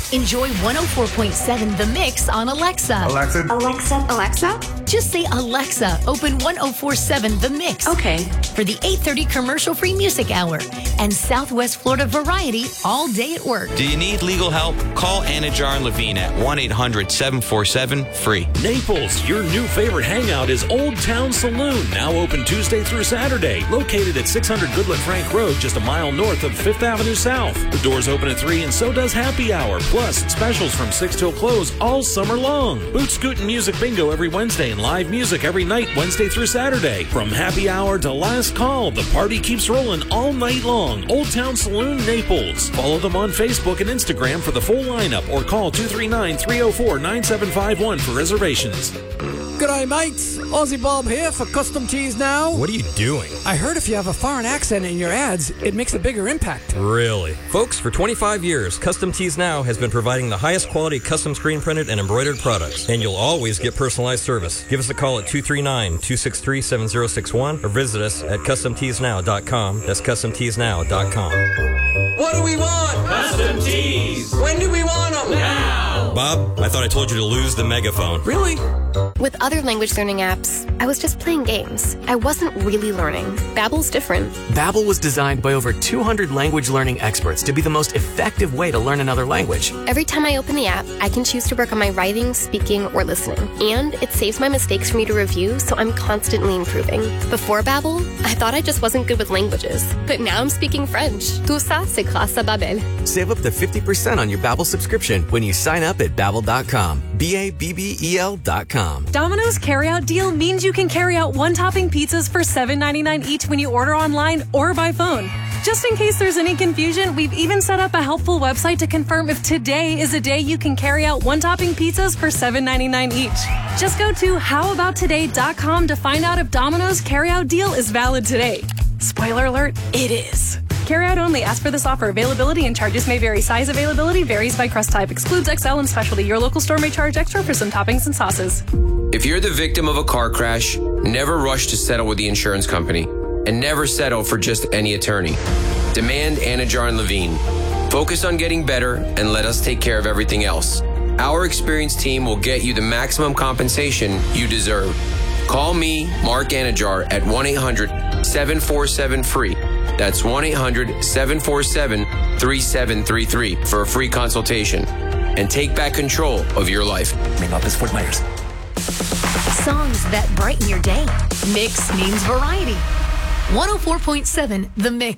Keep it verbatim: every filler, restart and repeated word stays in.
Enjoy one oh four point seven The Mix on Alexa. Alexa. Alexa. Alexa? Just say, Alexa, open one oh four point seven The Mix. Okay. For the eight thirty commercial-free music hour and Southwest Florida variety all day at work. Do you need legal help? Call Anajar and Levine at one eight hundred seven four seven free. Naples, your new favorite hangout is Old Town Saloon, now open Tuesday through Saturday. Located at six hundred Goodlet Frank Road, just a mile north of Fifth Avenue South. The doors open at three and so does happy hour. Plus, specials from six till close all summer long. Boot Scoot and Music Bingo every Wednesday and live music every night Wednesday through Saturday. From happy hour to last call, the party keeps rolling all night long. Old Town Saloon, Naples. Follow them on Facebook and Instagram for the full lineup or call two three nine, three oh four, nine seven five one for reservations. G'day, mates. Aussie Bob here for Custom Tees Now. What are you doing? I heard if you have a foreign accent in your ads, it makes a bigger impact. Really? Folks, for twenty-five years, Custom Tees Now has been providing the highest quality custom screen printed and embroidered products, and you'll always get personalized service. Give us a call at two three nine, two six three, seven zero six one or visit us at custom tees now dot com. That's custom tees now dot com. What do we want? Custom Tees. When do we want them? Now. Bob, I thought I told you to lose the megaphone. Really? With other language learning apps, I was just playing games. I wasn't really learning. Babbel's different. Babbel was designed by over two hundred language learning experts to be the most effective way to learn another language. Every time I open the app, I can choose to work on my writing, speaking, or listening. And it saves my mistakes for me to review, so I'm constantly improving. Before Babbel, I thought I just wasn't good with languages. But now I'm speaking French. Tout ça, c'est grâce à Babbel. Save up to fifty percent on your Babbel subscription when you sign up at babbel dot com. B A B B E L dot com. Domino's carryout deal means you can carry out one-topping pizzas for seven ninety-nine each when you order online or by phone. Just in case there's any confusion, we've even set up a helpful website to confirm if today is a day you can carry out one-topping pizzas for seven ninety-nine each. Just go to how about today dot com to find out if Domino's carryout deal is valid today. Spoiler alert, it is. Carryout only. Ask for this offer. Availability and charges may vary. Size availability varies by crust type. Excludes X L and specialty. Your local store may charge extra for some toppings and sauces. If you're the victim of a car crash, never rush to settle with the insurance company. And never settle for just any attorney. Demand Anajar and Levine. Focus on getting better and let us take care of everything else. Our experienced team will get you the maximum compensation you deserve. Call me, Mark Anajar, at one eight hundred, seven four seven, free. That's one eight hundred, seven four seven, three seven three three for a free consultation. And take back control of your life. Name up is Fort Myers. Songs that brighten your day. Mix means variety. one oh four point seven The Mix.